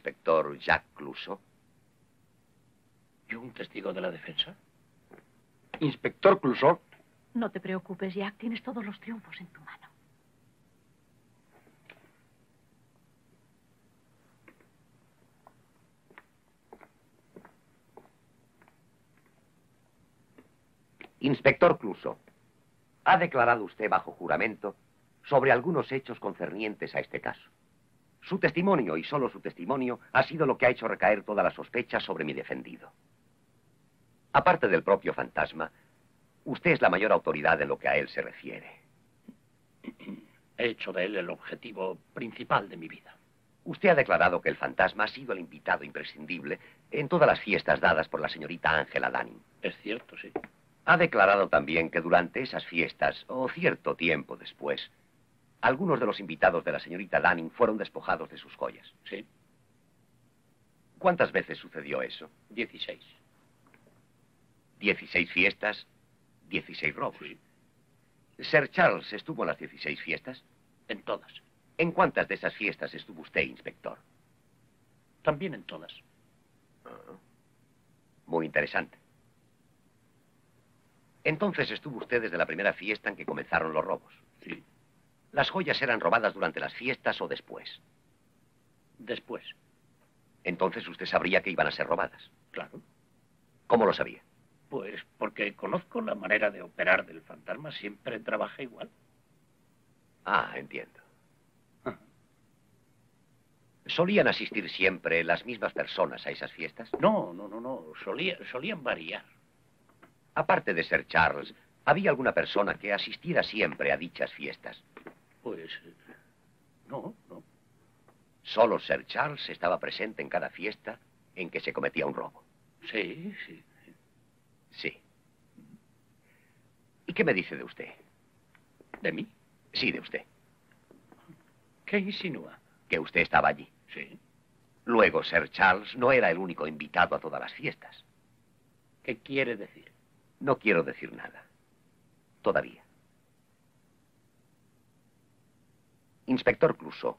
inspector Jacques Clouseau? ¿Y un testigo de la defensa? Inspector Clouseau. No te preocupes, Jack. Tienes todos los triunfos en tu mano. Inspector Clouseau, ha declarado usted bajo juramento sobre algunos hechos concernientes a este caso. Su testimonio, y solo su testimonio, ha sido lo que ha hecho recaer toda la sospecha sobre mi defendido. Aparte del propio fantasma, usted es la mayor autoridad en lo que a él se refiere. He hecho de él el objetivo principal de mi vida. Usted ha declarado que el fantasma ha sido el invitado imprescindible en todas las fiestas dadas por la señorita Angela Dunning. Es cierto, sí. Ha declarado también que durante esas fiestas, o cierto tiempo después, algunos de los invitados de la señorita Dunning fueron despojados de sus joyas. Sí. ¿Cuántas veces sucedió eso? 16. 16 fiestas, 16 robos. Sí. ¿Sir Charles estuvo en las 16 fiestas? En todas. ¿En cuántas de esas fiestas estuvo usted, inspector? También en todas. Muy interesante. Entonces estuvo usted desde la primera fiesta en que comenzaron los robos. Sí. ¿Las joyas eran robadas durante las fiestas o después? Después. Entonces usted sabría que iban a ser robadas. Claro. ¿Cómo lo sabía? Pues porque conozco la manera de operar del fantasma. Siempre trabaja igual. Ah, entiendo. ¿Solían asistir siempre las mismas personas a esas fiestas? No. Solían variar. Aparte de Sir Charles, ¿había alguna persona que asistiera siempre a dichas fiestas? Pues... no. Solo Sir Charles estaba presente en cada fiesta en que se cometía un robo. Sí. Sí. ¿Y qué me dice de usted? ¿De mí? Sí, de usted. ¿Qué insinúa? Que usted estaba allí. Sí. Luego, Sir Charles no era el único invitado a todas las fiestas. ¿Qué quiere decir? No quiero decir nada. Todavía. Inspector Clouseau.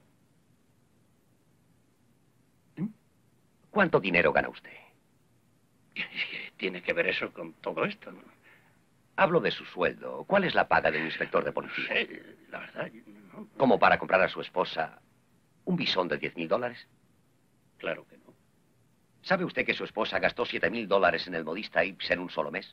¿Cuánto dinero gana usted? ¿Qué tiene que ver eso con todo esto? ¿No? Hablo de su sueldo. ¿Cuál es la paga de un inspector de policía? Sí, la verdad, no. ¿Como para comprar a su esposa un bisón de $10.000? Claro que no. ¿Sabe usted que su esposa gastó $7.000 en el modista Ips en un solo mes?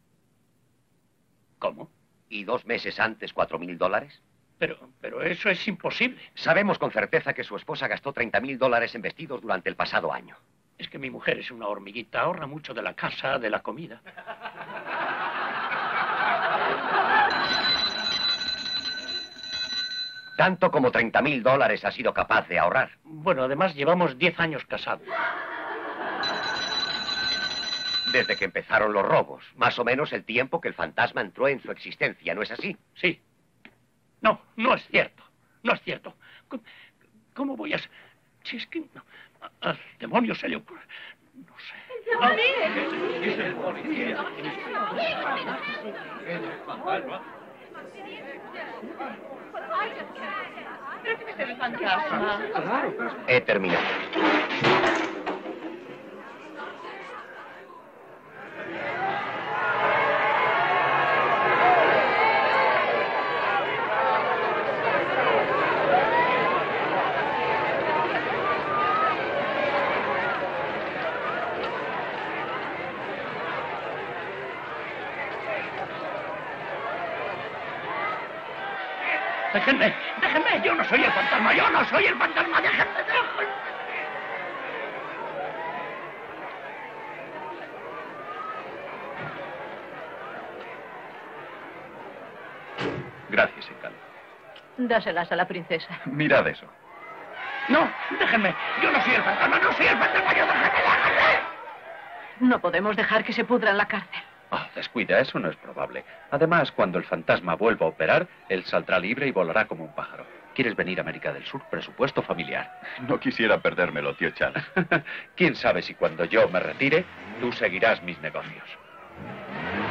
¿Cómo? ¿Y 2 meses antes $4.000? Pero eso es imposible. Sabemos con certeza que su esposa gastó $30.000 en vestidos durante el pasado año. Es que mi mujer es una hormiguita, ahorra mucho de la casa, de la comida. Tanto como $30.000 ha sido capaz de ahorrar. Bueno, además llevamos 10 años casados. Desde que empezaron los robos, más o menos el tiempo que el fantasma entró en su existencia, ¿no es así? Sí. No es cierto. No es cierto. ¿Cómo voy a...? Si es que... no, al demonio se le ocurre... No sé. ¡Es el policía! ¿Es el fantasma? He terminado. Déjenme, yo no soy el fantasma, déjenme. Gracias, encanto. Dáselas a la princesa. Mirad eso. No, déjenme, yo no soy el fantasma, yo déjenme. No podemos dejar que se pudra en la cárcel. Ah, descuida, eso no es probable. Además, cuando el fantasma vuelva a operar, él saldrá libre y volará como un pájaro. ¿Quieres venir a América del Sur? Presupuesto familiar. No quisiera perdérmelo, tío Charles. ¿Quién sabe si cuando yo me retire, tú seguirás mis negocios?